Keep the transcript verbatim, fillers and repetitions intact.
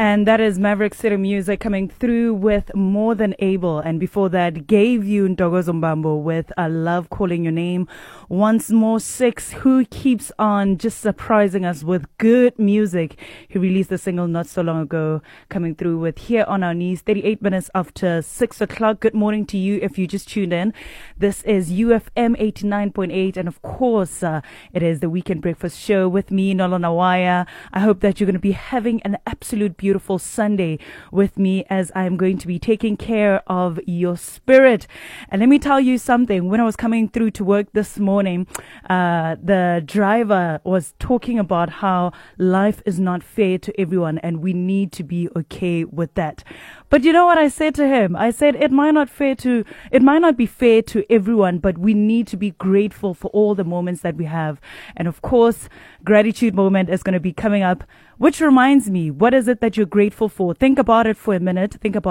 And that is Maverick City Music coming through with More Than Able. And before that, gave you Ntokozo Mbambo with I Love Calling Your Name. Once more, Six, who keeps on just surprising us with good music. He released a single not so long ago, coming through with Here on Our Knees, thirty-eight minutes after six o'clock. Good morning to you if you just tuned in. This is U F M eighty-nine point eight. And of course, uh, it is the Weekend Breakfast Show with me, Nolo Nawaya. I hope that you're going to be having an absolute beautiful Beautiful Sunday with me as I'm going to be taking care of your spirit. And let me tell you something. When I was coming through to work this morning, uh, the driver was talking about how life is not fair to everyone and we need to be okay with that. But you know what I said to him? I said it might not fair to it might not be fair to everyone, but we need to be grateful for all the moments that we have. And of course, gratitude moment is going to be coming up, which reminds me, what is it that you're grateful for? Think about it for a minute. Think about